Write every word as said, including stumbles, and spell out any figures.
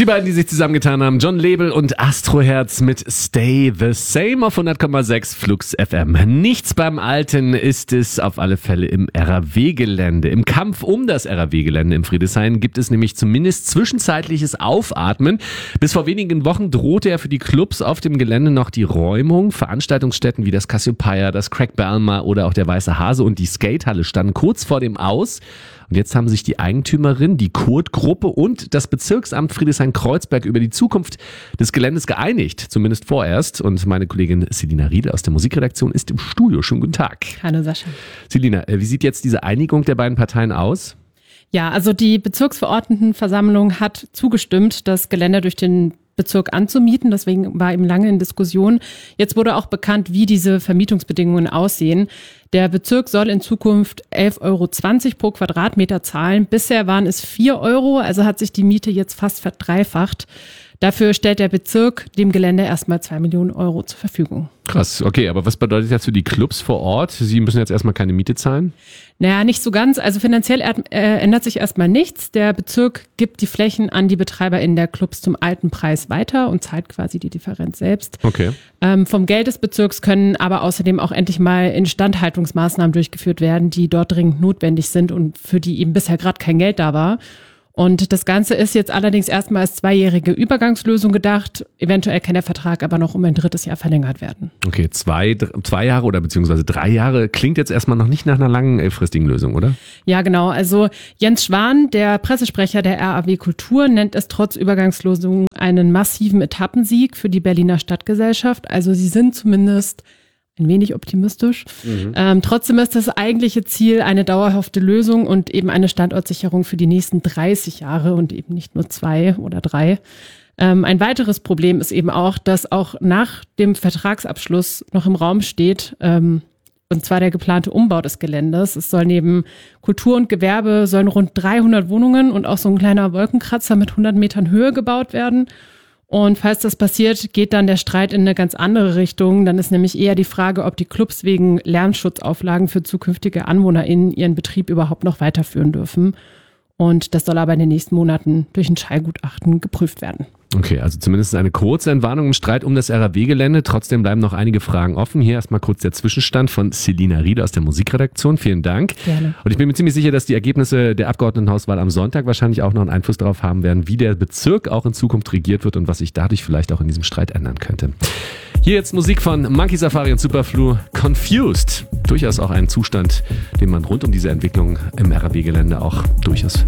beiden, die sich zusammengetan haben, John Lebel und Astroherz mit Stay the Same auf hundert Komma sechs Flux F M. Nichts beim Alten ist es auf alle Fälle im R A W-Gelände. Im Kampf um das R A W-Gelände im Friedrichshain gibt es nämlich zumindest zwischenzeitliches Aufatmen. Bis vor wenigen Wochen drohte ja für die Clubs auf dem Gelände noch die Räumung. Veranstaltungsstätten wie das Cassiopeia, das Craig Balmer oder auch der Weiße Hase und die Skatehalle standen kurz vor dem Aus. Und jetzt haben sich die Eigentümerin, die Kurt-Gruppe und das Bezirksamt Friedrichshain-Kreuzberg über die Zukunft des Geländes geeinigt, zumindest vorerst. Und meine Kollegin Selina Riedel aus der Musikredaktion ist im Studio. Schönen guten Tag. Hallo Sascha. Selina, wie sieht jetzt diese Einigung der beiden Parteien aus? Ja, also die Bezirksverordnetenversammlung hat zugestimmt, das Gelände durch den Bezirk anzumieten. Deswegen war eben lange in Diskussion. Jetzt wurde auch bekannt, wie diese Vermietungsbedingungen aussehen. Der Bezirk soll in Zukunft elf Euro zwanzig pro Quadratmeter zahlen. Bisher waren es vier Euro, also hat sich die Miete jetzt fast verdreifacht. Dafür stellt der Bezirk dem Gelände erstmal zwei Millionen Euro zur Verfügung. Krass, okay, aber was bedeutet das für die Clubs vor Ort? Sie müssen jetzt erstmal keine Miete zahlen? Naja, nicht so ganz. Also finanziell äh, ändert sich erstmal nichts. Der Bezirk gibt die Flächen an die BetreiberInnen der Clubs zum alten Preis weiter und zahlt quasi die Differenz selbst. Okay. Ähm, vom Geld des Bezirks können aber außerdem auch endlich mal Instandhaltungsmaßnahmen durchgeführt werden, die dort dringend notwendig sind und für die eben bisher gerade kein Geld da war. Und das Ganze ist jetzt allerdings erstmal als zweijährige Übergangslösung gedacht. Eventuell kann der Vertrag aber noch um ein drittes Jahr verlängert werden. Okay, zwei, zwei Jahre oder beziehungsweise drei Jahre klingt jetzt erstmal noch nicht nach einer langen, elffristigen Lösung, oder? Ja, genau. Also Jens Schwan, der Pressesprecher der R A W Kultur, nennt es trotz Übergangslösung einen massiven Etappensieg für die Berliner Stadtgesellschaft. Also sie sind zumindest ein wenig optimistisch. Mhm. Ähm, trotzdem ist das eigentliche Ziel eine dauerhafte Lösung und eben eine Standortsicherung für die nächsten dreißig Jahre und eben nicht nur zwei oder drei. Ähm, ein weiteres Problem ist eben auch, dass auch nach dem Vertragsabschluss noch im Raum steht, ähm, und zwar der geplante Umbau des Geländes. Es soll neben Kultur und Gewerbe sollen rund dreihundert Wohnungen und auch so ein kleiner Wolkenkratzer mit hundert Metern Höhe gebaut werden. Und falls das passiert, geht dann der Streit in eine ganz andere Richtung. Dann ist nämlich eher die Frage, ob die Clubs wegen Lärmschutzauflagen für zukünftige AnwohnerInnen ihren Betrieb überhaupt noch weiterführen dürfen. Und das soll aber in den nächsten Monaten durch ein Schallgutachten geprüft werden. Okay, also zumindest eine kurze Entwarnung im Streit um das R A W-Gelände. Trotzdem bleiben noch einige Fragen offen. Hier erstmal kurz der Zwischenstand von Selina Riedel aus der Musikredaktion. Vielen Dank. Gerne. Und ich bin mir ziemlich sicher, dass die Ergebnisse der Abgeordnetenhauswahl am Sonntag wahrscheinlich auch noch einen Einfluss darauf haben werden, wie der Bezirk auch in Zukunft regiert wird und was sich dadurch vielleicht auch in diesem Streit ändern könnte. Hier jetzt Musik von Monkey Safari und Superflu, Confused. Durchaus auch ein Zustand, den man rund um diese Entwicklung im R A W-Gelände auch durchaus